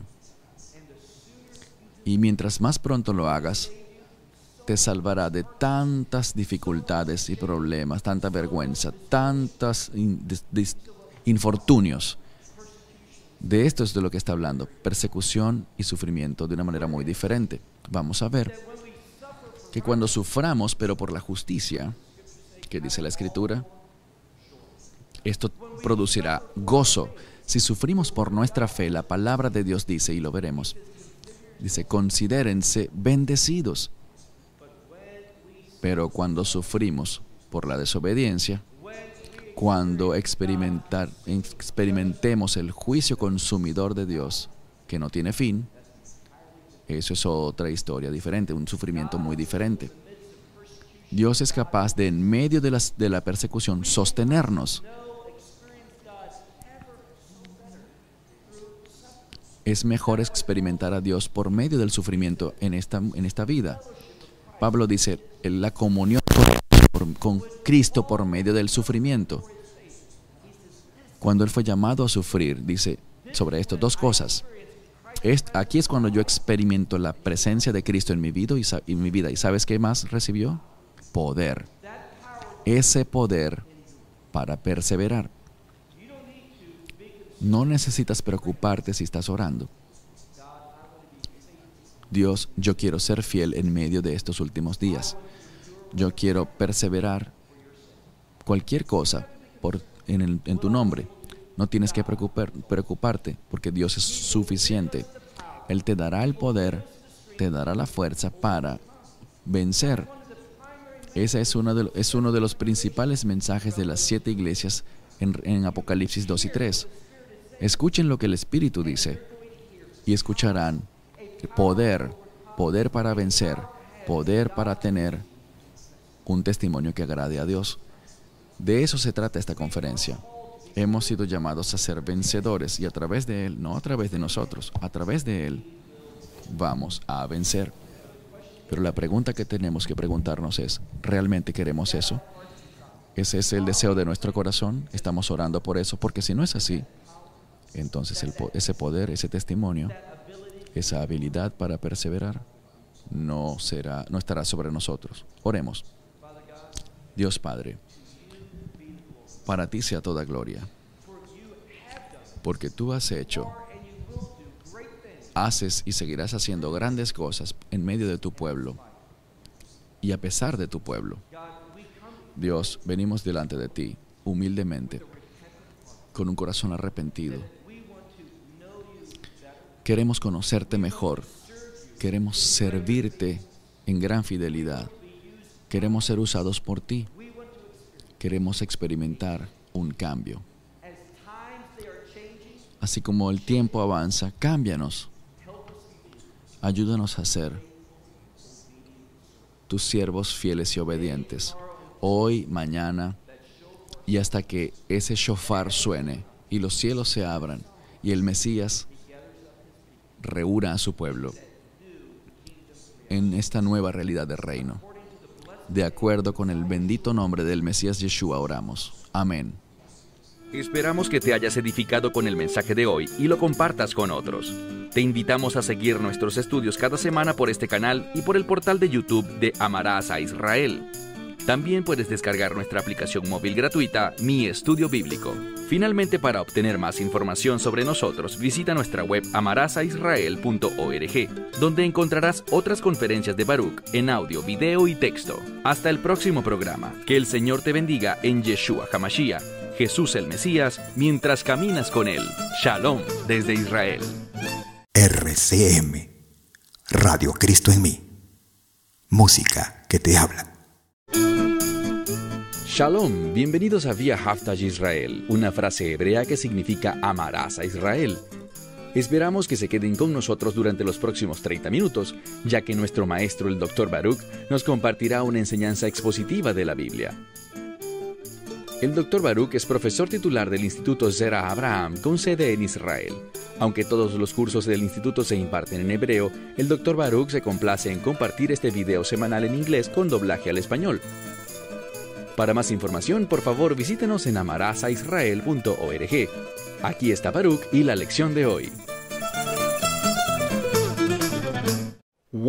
Y mientras más pronto lo hagas, te salvará de tantas dificultades y problemas, tanta vergüenza, tantos infortunios De esto es de lo que está hablando, persecución y sufrimiento de una manera muy diferente. Vamos a ver que cuando suframos, pero por la justicia, que dice la Escritura, esto producirá gozo. Si sufrimos por nuestra fe, la palabra de Dios dice, y lo veremos, dice, considérense bendecidos. Pero cuando sufrimos por la desobediencia, cuando experimentemos el juicio consumidor de Dios, que no tiene fin, eso es otra historia diferente, un sufrimiento muy diferente. Dios es capaz de, en medio de la persecución, sostenernos. Es mejor experimentar a Dios por medio del sufrimiento en esta vida. Pablo dice, la comunión con Cristo por medio del sufrimiento. Cuando Él fue llamado a sufrir, dice sobre esto dos cosas. Aquí es cuando yo experimento la presencia de Cristo en mi vida. ¿Y sabes qué más recibió? Poder. Ese poder para perseverar. No necesitas preocuparte si estás orando. Dios, yo quiero ser fiel en medio de estos últimos días. Yo quiero perseverar cualquier cosa en tu nombre. No tienes que preocuparte porque Dios es suficiente. Él te dará el poder, te dará la fuerza para vencer. Ese es uno de los principales mensajes de las 7 iglesias en Apocalipsis 2 y 3. Escuchen lo que el Espíritu dice y escucharán poder para vencer, poder para tener un testimonio que agrade a Dios. De eso se trata esta conferencia. Hemos sido llamados a ser vencedores y a través de Él, no a través de nosotros, a través de Él vamos a vencer. Pero la pregunta que tenemos que preguntarnos es, ¿realmente queremos eso? ¿Ese es el deseo de nuestro corazón? ¿Estamos orando por eso? Porque si no es así, entonces ese poder, ese testimonio, esa habilidad para perseverar no estará sobre nosotros. Oremos. Dios Padre, para ti sea toda gloria, porque tú haces y seguirás haciendo grandes cosas en medio de tu pueblo y a pesar de tu pueblo. Dios, venimos delante de ti humildemente, con un corazón arrepentido. Queremos conocerte mejor, queremos servirte en gran fidelidad, queremos ser usados por ti, queremos experimentar un cambio. Así como el tiempo avanza, cámbianos, ayúdanos a ser tus siervos fieles y obedientes, hoy, mañana, y hasta que ese shofar suene y los cielos se abran y el Mesías reúna a su pueblo en esta nueva realidad del reino. De acuerdo con el bendito nombre del Mesías Yeshua oramos. Amén.
Esperamos que te hayas edificado con el mensaje de hoy y lo compartas con otros. Te invitamos a seguir nuestros estudios cada semana por este canal y por el portal de YouTube de Amarás a Israel. También puedes descargar nuestra aplicación móvil gratuita, Mi Estudio Bíblico. Finalmente, para obtener más información sobre nosotros, visita nuestra web amarasaisrael.org, donde encontrarás otras conferencias de Baruch en audio, video y texto. Hasta el próximo programa. Que el Señor te bendiga en Yeshua HaMashiach, Jesús el Mesías, mientras caminas con Él. Shalom desde Israel.
RCM, Radio Cristo en mí. Música que te habla.
Shalom, bienvenidos a Via Haftaj Israel, una frase hebrea que significa amarás a Israel. Esperamos que se queden con nosotros durante los próximos 30 minutos, ya que nuestro maestro, el Dr. Baruch, nos compartirá una enseñanza expositiva de la Biblia. El Dr. Baruch es profesor titular del Instituto Zera Abraham con sede en Israel. Aunque todos los cursos del instituto se imparten en hebreo, el Dr. Baruch se complace en compartir este video semanal en inglés con doblaje al español. Para más información, por favor, visítenos en amarasaisrael.org. Aquí está Baruch y la lección de hoy.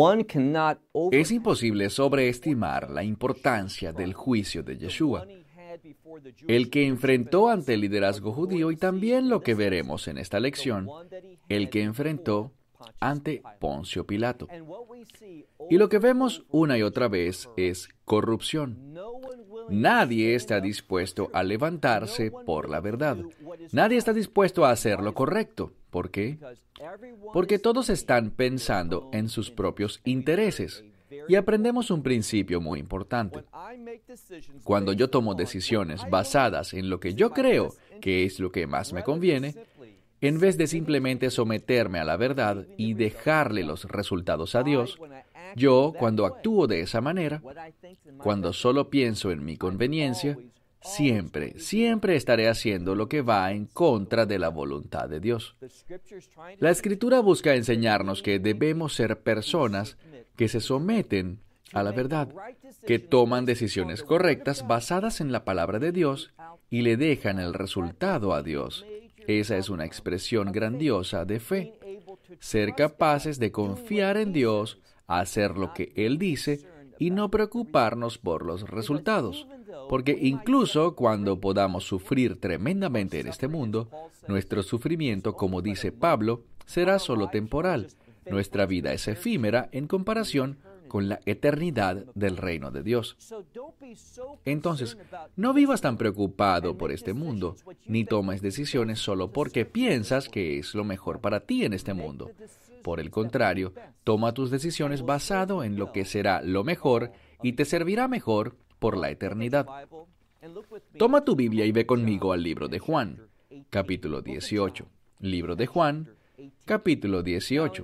Es imposible sobreestimar la importancia del juicio de Yeshua.
el que enfrentó ante el liderazgo judío y también lo que veremos en esta lección, el que enfrentó ante Poncio Pilato. Y lo que vemos una y otra vez es corrupción. Nadie está dispuesto a levantarse por la verdad. Nadie está dispuesto a hacer lo correcto. ¿Por qué? Porque todos están pensando en sus propios intereses. Y aprendemos un principio muy importante. Cuando yo tomo decisiones basadas en lo que yo creo que es lo que más me conviene, en vez de simplemente someterme a la verdad y dejarle los resultados a Dios, yo, cuando actúo de esa manera, cuando solo pienso en mi conveniencia, siempre estaré haciendo lo que va en contra de la voluntad de Dios. La Escritura busca enseñarnos que debemos ser personas que se someten a la verdad, que toman decisiones correctas basadas en la palabra de Dios y le dejan el resultado a Dios. Esa es una expresión grandiosa de fe. Ser capaces de confiar en Dios, hacer lo que Él dice y no preocuparnos por los resultados. Porque incluso cuando podamos sufrir tremendamente en este mundo, nuestro sufrimiento, como dice Pablo, será solo temporal. Nuestra vida es efímera en comparación con la eternidad del reino de Dios. Entonces, no vivas tan preocupado por este mundo, ni tomes decisiones solo porque piensas que es lo mejor para ti en este mundo. Por el contrario, toma tus decisiones basado en lo que será lo mejor y te servirá mejor por la eternidad. Toma tu Biblia y ve conmigo al libro de Juan, capítulo 18. Libro de Juan, capítulo 18.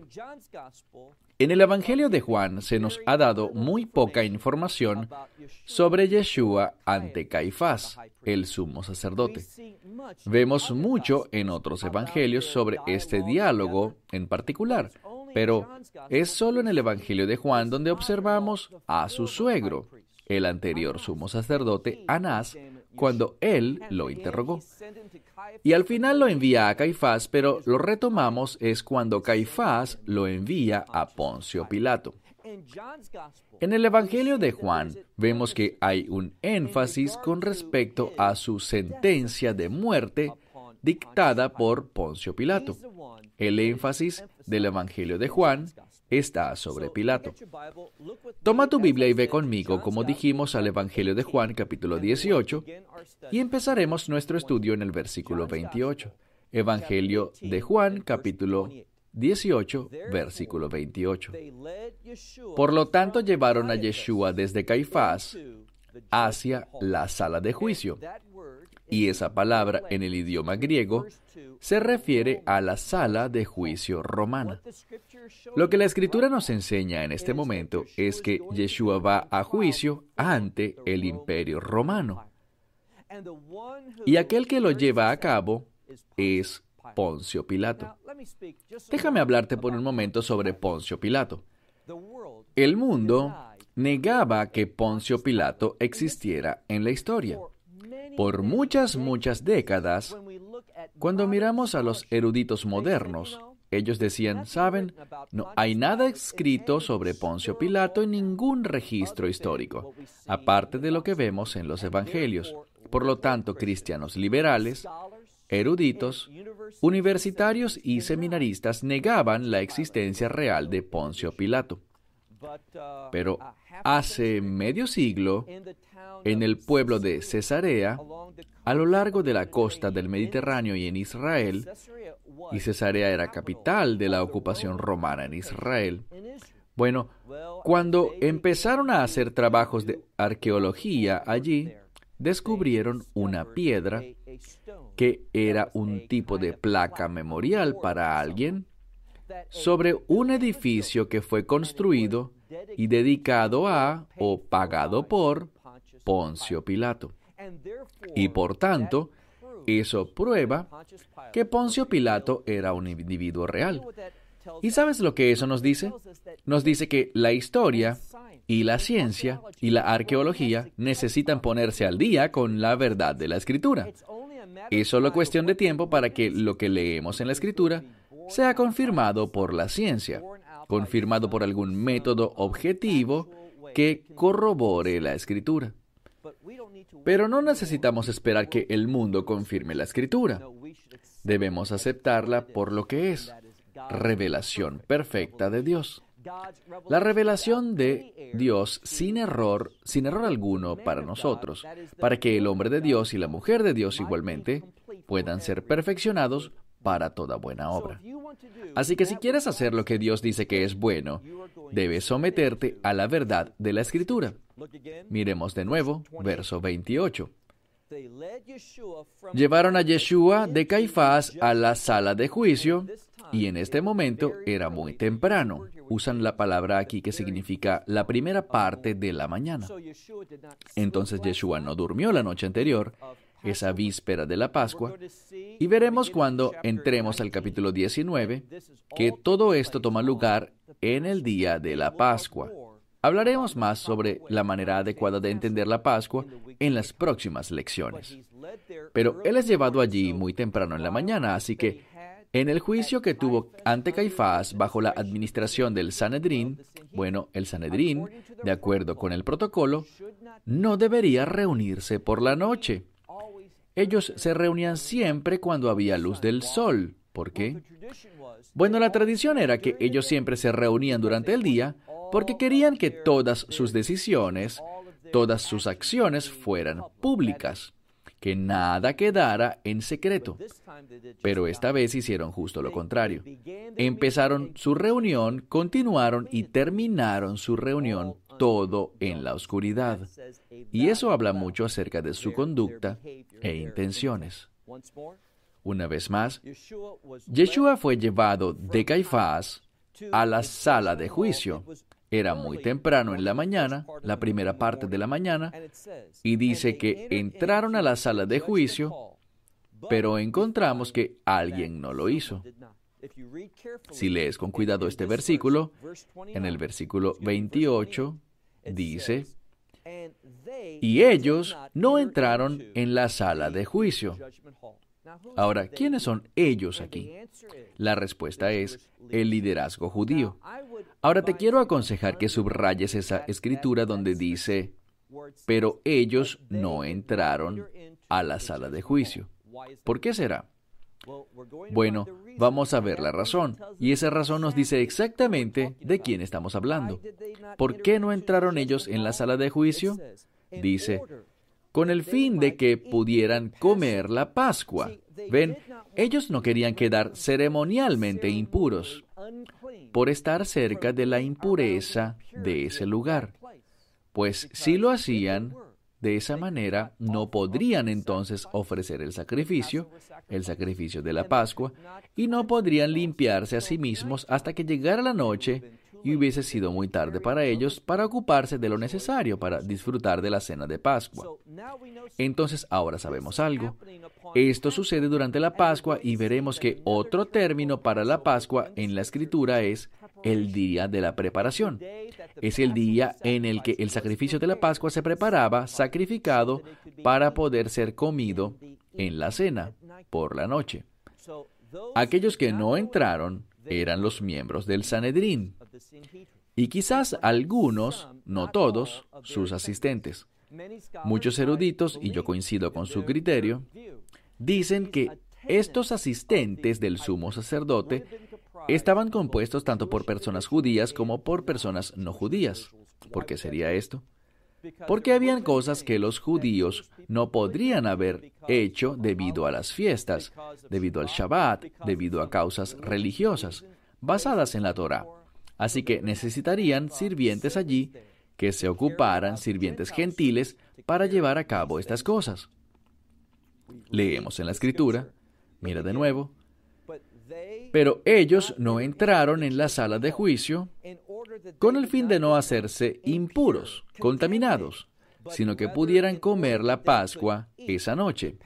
En el Evangelio de Juan se nos ha dado muy poca información sobre Yeshua ante Caifás, el sumo sacerdote. Vemos mucho en otros evangelios sobre este diálogo en particular, pero es solo en el Evangelio de Juan donde observamos a su suegro, el anterior sumo sacerdote Anás, cuando él lo interrogó. Y al final lo envía a Caifás, pero lo retomamos es cuando Caifás lo envía a Poncio Pilato. En el Evangelio de Juan vemos que hay un énfasis con respecto a su sentencia de muerte dictada por Poncio Pilato. El énfasis del Evangelio de Juan está sobre Pilato. Toma tu Biblia y ve conmigo, como dijimos, al Evangelio de Juan, capítulo 18, y empezaremos nuestro estudio en el versículo 28. Evangelio de Juan, capítulo 18, versículo 28. Por lo tanto, llevaron a Yeshua desde Caifás hacia la sala de juicio. Y esa palabra en el idioma griego se refiere a la sala de juicio romana. Lo que la Escritura nos enseña en este momento es que Yeshua va a juicio ante el imperio romano. Y aquel que lo lleva a cabo es Poncio Pilato. Déjame hablarte por un momento sobre Poncio Pilato. El mundo negaba que Poncio Pilato existiera en la historia. Por muchas décadas, cuando miramos a los eruditos modernos, ellos decían, ¿saben? No hay nada escrito sobre Poncio Pilato en ningún registro histórico, aparte de lo que vemos en los evangelios. Por lo tanto, cristianos liberales, eruditos, universitarios y seminaristas negaban la existencia real de Poncio Pilato. Pero hace medio siglo, en el pueblo de Cesarea, a lo largo de la costa del Mediterráneo y en Israel, y Cesarea era capital de la ocupación romana en Israel. Bueno, cuando empezaron a hacer trabajos de arqueología allí, descubrieron una piedra que era un tipo de placa memorial para alguien sobre un edificio que fue construido y dedicado a o pagado por Poncio Pilato. Y por tanto, eso prueba que Poncio Pilato era un individuo real. ¿Y sabes lo que eso nos dice? Nos dice que la historia y la ciencia y la arqueología necesitan ponerse al día con la verdad de la Escritura. Es solo cuestión de tiempo para que lo que leemos en la Escritura sea confirmado por la ciencia, confirmado por algún método objetivo que corrobore la Escritura.
Pero no necesitamos esperar que el mundo confirme la Escritura. Debemos aceptarla por lo que es, revelación perfecta de Dios. La revelación de Dios sin error alguno para nosotros, para que el hombre de Dios y la mujer de Dios igualmente puedan ser perfeccionados para toda buena obra. Así que si quieres hacer lo que Dios dice que es bueno, debes someterte a la verdad de la Escritura. Miremos de nuevo, verso 28. Llevaron a Yeshua de Caifás a la sala de juicio, y en este momento era muy temprano. Usan la palabra aquí que significa la primera parte de la mañana. Entonces Yeshua no durmió la noche anterior, esa víspera de la Pascua, y veremos cuando entremos al capítulo 19 que todo esto toma lugar en el día de la Pascua. Hablaremos más sobre la manera adecuada de entender la Pascua en las próximas lecciones. Pero él es llevado allí muy temprano en la mañana, así que en el juicio que tuvo ante Caifás bajo la administración del Sanedrín, el Sanedrín, de acuerdo con el protocolo, no debería reunirse por la noche. Ellos se reunían siempre cuando había luz del sol. ¿Por qué? La tradición era que ellos siempre se reunían durante el día porque querían que todas sus decisiones, todas sus acciones fueran públicas, que nada quedara en secreto. Pero esta vez hicieron justo lo contrario. Empezaron su reunión, continuaron y terminaron su reunión todo en la oscuridad. Y eso habla mucho acerca de su conducta e intenciones. Una vez más, Yeshua fue llevado de Caifás a la sala de juicio. Era muy temprano en la mañana, la primera parte de la mañana, y dice que entraron a la sala de juicio, pero encontramos que alguien no lo hizo. Si lees con cuidado este versículo, en el versículo 28, dice, y ellos no entraron en la sala de juicio. Ahora, ¿quiénes son ellos aquí? La respuesta es el liderazgo judío. Ahora te quiero aconsejar que subrayes esa escritura donde dice, pero ellos no entraron a la sala de juicio. ¿Por qué será? Vamos a ver la razón, y esa razón nos dice exactamente de quién estamos hablando. ¿Por qué no entraron ellos en la sala de juicio? Dice, con el fin de que pudieran comer la Pascua. Ven, ellos no querían quedar ceremonialmente impuros por estar cerca de la impureza de ese lugar. Pues si lo hacían de esa manera, no podrían entonces ofrecer el sacrificio de la Pascua, y no podrían limpiarse a sí mismos hasta que llegara la noche y hubiese sido muy tarde para ellos para ocuparse de lo necesario para disfrutar de la cena de Pascua. Entonces ahora sabemos algo. Esto sucede durante la Pascua y veremos que otro término para la Pascua en la Escritura es el día de la preparación. Es el día en el que el sacrificio de la Pascua se preparaba, sacrificado, para poder ser comido en la cena, por la noche. Aquellos que no entraron eran los miembros del Sanedrín, y quizás algunos, no todos, sus asistentes. Muchos eruditos, y yo coincido con su criterio, dicen que estos asistentes del sumo sacerdote estaban compuestos tanto por personas judías como por personas no judías. ¿Por qué sería esto? Porque habían cosas que los judíos no podrían haber hecho debido a las fiestas, debido al Shabbat, debido a causas religiosas, basadas en la Torá. Así que necesitarían sirvientes allí que se ocuparan, sirvientes gentiles, para llevar a cabo estas cosas. Leemos en la Escritura, mira de nuevo, pero ellos no entraron en la sala de juicio con el fin de no hacerse impuros, contaminados, sino que pudieran comer la Pascua esa noche.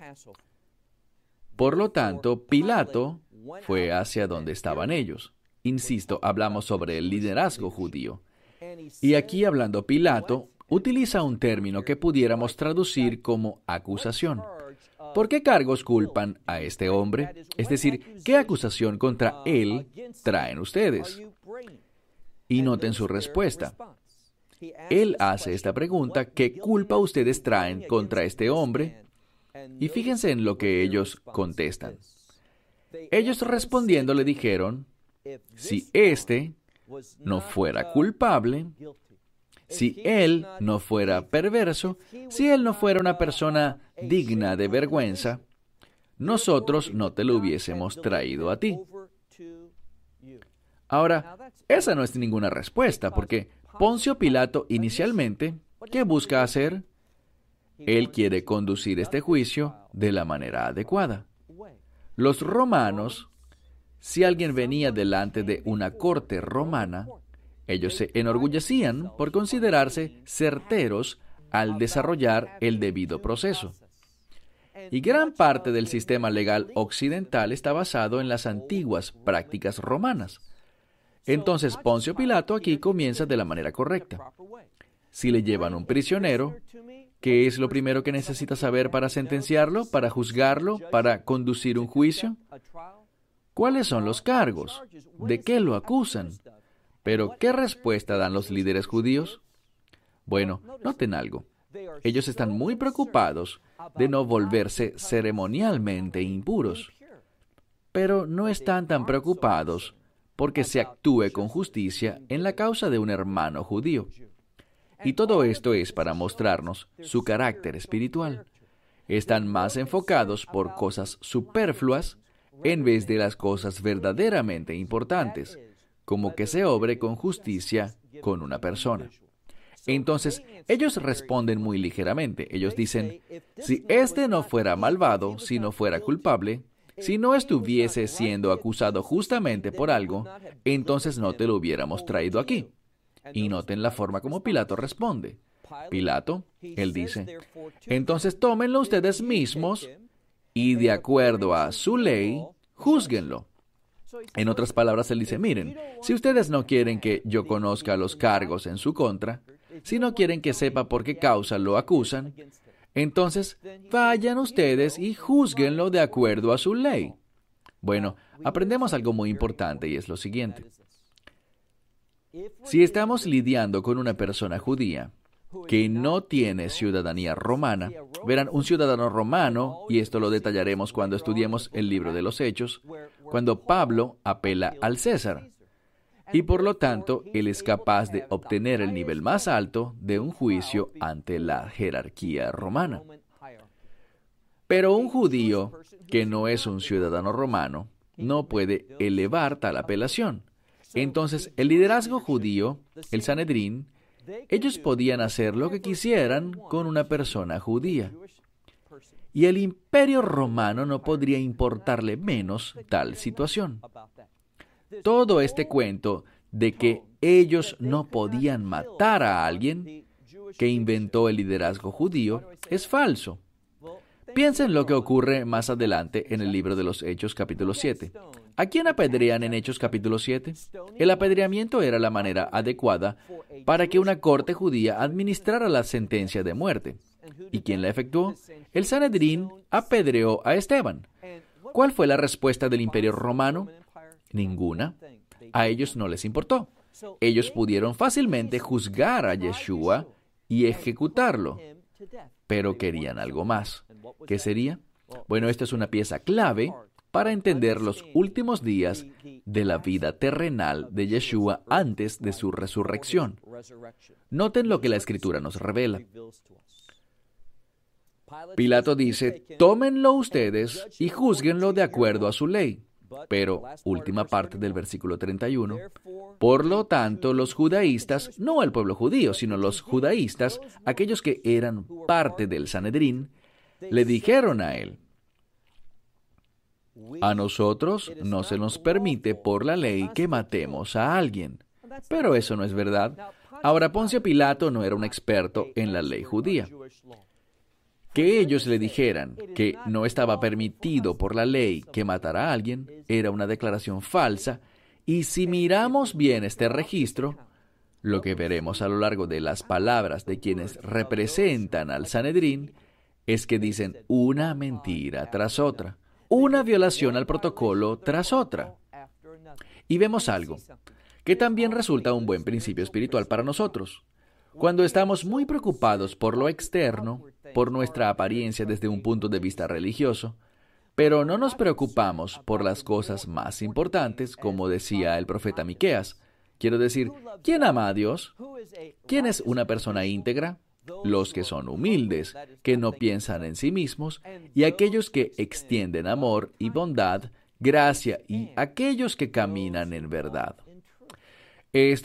Por lo tanto, Pilato fue hacia donde estaban ellos. Insisto, hablamos sobre el liderazgo judío. Y aquí, hablando Pilato, utiliza un término que pudiéramos traducir como acusación. ¿Por qué cargos culpan a este hombre? Es decir, ¿qué acusación contra él traen ustedes? Y noten su respuesta.
Él hace esta pregunta: ¿qué culpa ustedes traen contra este hombre? Y fíjense en lo que ellos contestan. Ellos respondiendo le dijeron: si éste no fuera culpable, si él no fuera perverso, si él no fuera una persona digna de vergüenza, nosotros no te lo hubiésemos traído a ti. Ahora, esa no es ninguna respuesta, porque Poncio Pilato inicialmente, ¿qué busca hacer? Él quiere conducir este juicio de la manera adecuada. Los romanos, si alguien venía delante de una corte romana, ellos se enorgullecían por considerarse certeros al desarrollar el debido proceso. Y gran parte del sistema legal occidental está basado en las antiguas prácticas romanas. Entonces, Poncio Pilato aquí comienza de la manera correcta. Si le llevan un prisionero, ¿qué es lo primero que necesita saber para sentenciarlo, para juzgarlo, para conducir un juicio? ¿Cuáles son los cargos? ¿De qué lo acusan? Pero, ¿qué respuesta dan los líderes judíos? Bueno, noten algo. Ellos están muy preocupados de no volverse ceremonialmente impuros, pero no están tan preocupados porque se actúe con justicia en la causa de un hermano judío. Y todo esto es para mostrarnos su carácter espiritual. Están más enfocados por cosas superfluas en vez de las cosas verdaderamente importantes, como que se obre con justicia con una persona. Entonces, ellos responden muy ligeramente. Ellos dicen: si éste no fuera malvado, si no fuera culpable, si no estuviese siendo acusado justamente por algo, entonces no te lo hubiéramos traído aquí. Y noten la forma como Pilato responde. Pilato, él dice: entonces tómenlo ustedes mismos y de acuerdo a su ley, júzguenlo. En otras palabras, él dice: miren, si ustedes no quieren que yo conozca los cargos en su contra, si no quieren que sepa por qué causa lo acusan, entonces vayan ustedes y júzguenlo de acuerdo a su ley. Bueno, aprendemos algo muy importante y es lo siguiente. Si estamos lidiando con una persona judía que no tiene ciudadanía romana, verán, un ciudadano romano, y esto lo detallaremos cuando estudiemos el libro de los Hechos, cuando Pablo apela al César. Y por lo tanto, él es capaz de obtener el nivel más alto de un juicio ante la jerarquía romana. Pero un judío que no es un ciudadano romano no puede elevar tal apelación. Entonces, el liderazgo judío, el Sanedrín, ellos podían hacer lo que quisieran con una persona judía. Y el imperio romano no podría importarle menos tal situación. Todo este cuento de que ellos no podían matar a alguien que inventó el liderazgo judío es falso. Piensen lo que ocurre más adelante en el libro de los Hechos capítulo 7. ¿A quién apedrean en Hechos capítulo 7? El apedreamiento era la manera adecuada para que una corte judía administrara la sentencia de muerte. ¿Y quién la efectuó? El Sanedrín apedreó a Esteban. ¿Cuál fue la respuesta del imperio romano? Ninguna. A ellos no les importó. Ellos pudieron fácilmente juzgar a Yeshua y ejecutarlo, pero querían algo más. ¿Qué sería? Bueno, esta es una pieza clave para entender los últimos días de la vida terrenal de Yeshua antes de su resurrección. Noten lo que la Escritura nos revela. Pilato dice: tómenlo ustedes y júzguenlo de acuerdo a su ley. Pero, última parte del versículo 31, por lo tanto, los judaístas, no el pueblo judío, sino los judaístas, aquellos que eran parte del Sanedrín, le dijeron a él: a nosotros no se nos permite por la ley que matemos a alguien. Pero eso no es verdad. Ahora, Poncio Pilato no era un experto en la ley judía. Que ellos le dijeran que no estaba permitido por la ley que matara a alguien era una declaración falsa, y si miramos bien este registro, lo que veremos a lo largo de las palabras de quienes representan al Sanedrín es que dicen una mentira tras otra, una violación al protocolo tras otra. Y vemos algo que también resulta un buen principio espiritual para nosotros. Cuando estamos muy preocupados por lo externo, por nuestra apariencia desde un punto de vista religioso, pero no nos preocupamos por las cosas más importantes, como decía el profeta Miqueas. Quiero decir, ¿quién ama a Dios? ¿Quién es una persona íntegra? Los que son humildes, que no piensan en sí mismos, y aquellos que extienden amor y bondad, gracia, y aquellos que caminan en verdad. Esto